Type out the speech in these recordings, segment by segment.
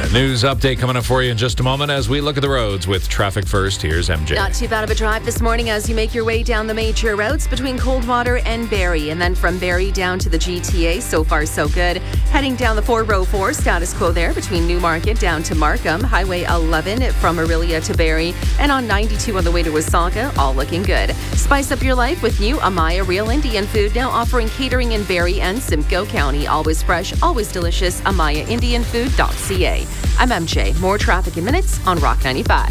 News update coming up for you in just a moment as we look at the roads with traffic first. Here's MJ. Not too bad of a drive this morning as you make your way down the major roads between Coldwater and Barrie, and then from Barrie down to the GTA. So far, so good. Heading down the 404, status quo there between Newmarket down to Markham, Highway 11 from Orillia to Barrie, and on 92 on the way to Wasaga, all looking good. Spice up your life with new Amaya Real Indian Food, now offering catering in Barrie and Simcoe County. Always fresh, always delicious. AmayaIndianFood.ca. I'm MJ. More traffic in minutes on Rock 95.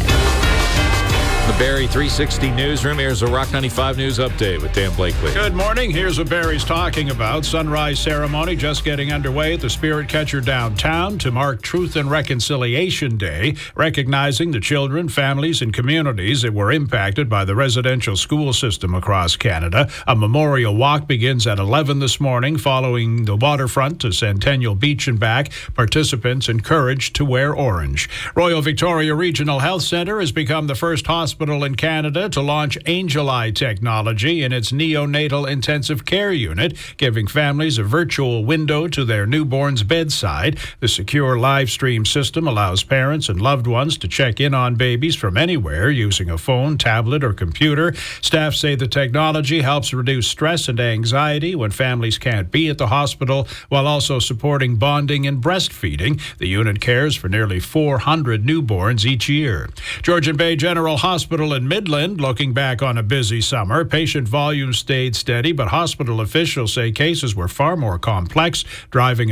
The Barrie 360 newsroom. Here's a Rock 95 news update with Dan Blakely. Good morning. Here's what Barrie's talking about. Sunrise ceremony just getting underway at the Spirit Catcher downtown to mark Truth and Reconciliation Day, recognizing the children, families, and communities that were impacted by the residential school system across Canada. A memorial walk begins at 11 this morning, following the waterfront to Centennial Beach and back. Participants encouraged to wear orange. Royal Victoria Regional Health Centre has become the first hospital in Canada to launch Angel Eye technology in its neonatal intensive care unit, giving families a virtual window to their newborn's bedside. The secure live stream system allows parents and loved ones to check in on babies from anywhere using a phone, tablet, or computer. Staff say the technology helps reduce stress and anxiety when families can't be at the hospital, while also supporting bonding and breastfeeding. The unit cares for nearly 400 newborns each year. Georgian Bay General Hospital in Midland, looking back on a busy summer. Patient volume stayed steady, but hospital officials say cases were far more complex, driving a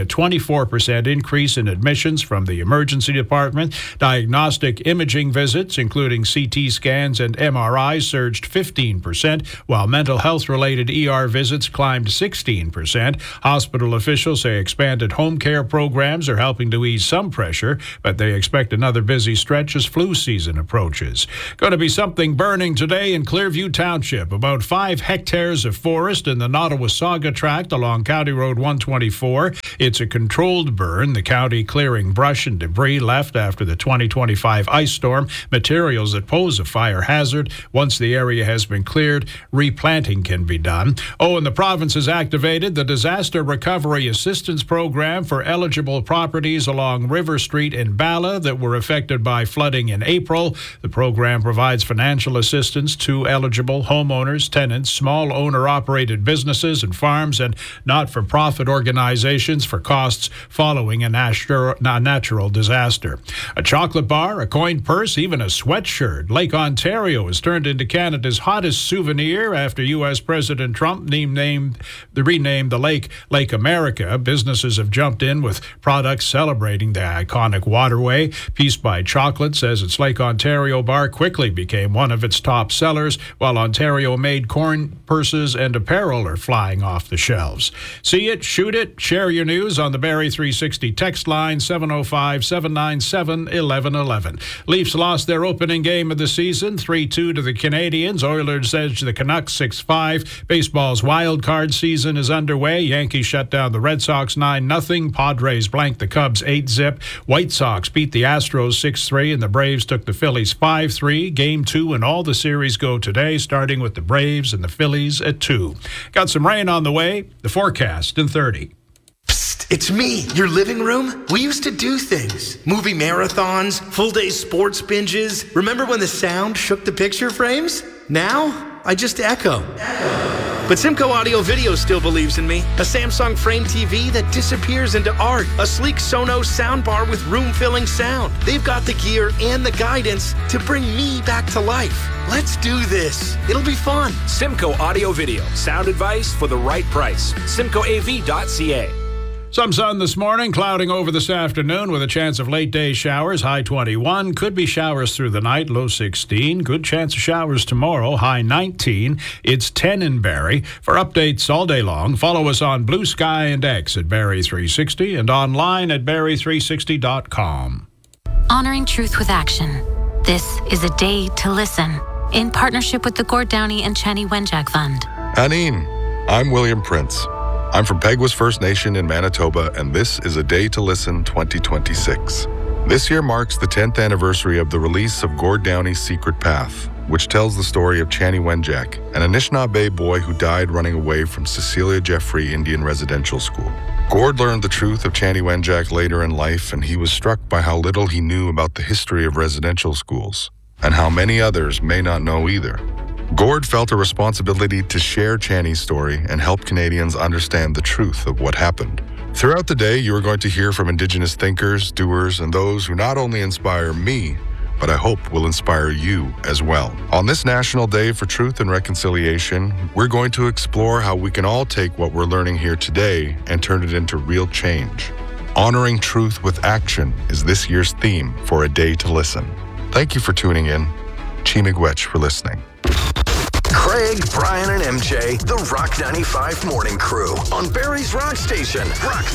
24% increase in admissions from the emergency department. Diagnostic imaging visits, including CT scans and MRIs, surged 15%, while mental health-related ER visits climbed 16%. Hospital officials say expanded home care programs are helping to ease some pressure, but they expect another busy stretch as flu season approaches. Going to be something burning today in Clearview Township. About 5 hectares of forest in the Nottawasaga tract along County Road 124. It's a controlled burn, the county clearing brush and debris left after the 2025 ice storm, materials that pose a fire hazard. Once the area has been cleared, replanting can be done. And the province has activated the Disaster Recovery Assistance Program for eligible properties along River Street in Bala that were affected by flooding in April. The program provides financial assistance to eligible homeowners, tenants, small owner-operated businesses and farms, and not-for-profit organizations for costs following a natural disaster. A chocolate bar, a coin purse, even a sweatshirt. Lake Ontario has turned into Canada's hottest souvenir after U.S. President Trump renamed the lake Lake America. Businesses have jumped in with products celebrating the iconic waterway. Peace by Chocolate says its Lake Ontario bar quickly became one of its top sellers, while Ontario-made corn purses and apparel are flying off the shelves. See it, shoot it, share your news on the Barrie 360 text line 705-797-1111. Leafs lost their opening game of the season 3-2 to the Canadiens. Oilers edged the Canucks 6-5. Baseball's wild card season is underway. Yankees shut down the Red Sox 9-0. Padres blanked the Cubs 8-zip. White Sox beat the Astros 6-3, and the Braves took the Phillies 5-3. Game 2 and all the series go today, starting with the Braves and the Phillies at 2. Got some rain on the way. The forecast in 30. Psst, it's me, your living room. We used to do things. Movie marathons, full-day sports binges. Remember when the sound shook the picture frames? Now, I just echo. But Simcoe Audio Video still believes in me. A Samsung Frame TV that disappears into art. A sleek Sonos soundbar with room-filling sound. They've got the gear and the guidance to bring me back to life. Let's do this. It'll be fun. Simcoe Audio Video. Sound advice for the right price. SimcoeAV.ca. Some sun this morning, clouding over this afternoon with a chance of late-day showers, high 21. Could be showers through the night, low 16. Good chance of showers tomorrow, high 19. It's 10 in Barrie. For updates all day long, follow us on Blue Sky and X at Barrie 360 and online at Barrie360.com. Honoring truth with action. This is a day to listen. In partnership with the Gord Downey and Chani Wenjack Fund. Aneen, I'm William Prince. I'm from Peguis First Nation in Manitoba, and this is A Day to Listen 2026. This year marks the 10th anniversary of the release of Gord Downey's Secret Path, which tells the story of Chani Wenjack, an Anishinaabe boy who died running away from Cecilia Jeffrey Indian Residential School. Gord learned the truth of Chani Wenjack later in life, and he was struck by how little he knew about the history of residential schools, and how many others may not know either. Gord felt a responsibility to share Chani's story and help Canadians understand the truth of what happened. Throughout the day, you are going to hear from Indigenous thinkers, doers, and those who not only inspire me, but I hope will inspire you as well. On this National Day for Truth and Reconciliation, we're going to explore how we can all take what we're learning here today and turn it into real change. Honoring truth with action is this year's theme for A Day to Listen. Thank you for tuning in. Chi-miigwech for listening. Craig, Brian, and MJ, the Rock 95 Morning Crew on Barrie's Rock Station, Rock